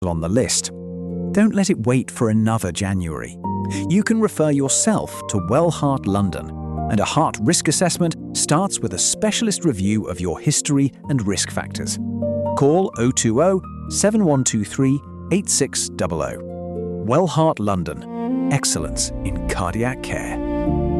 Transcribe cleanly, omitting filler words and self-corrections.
on the list. Don't let it wait for another January. You can refer yourself to Wellheart London, and a heart risk assessment starts with a specialist review of your history and risk factors. Call 020 7123 8600. Wellheart London. Excellence in cardiac care.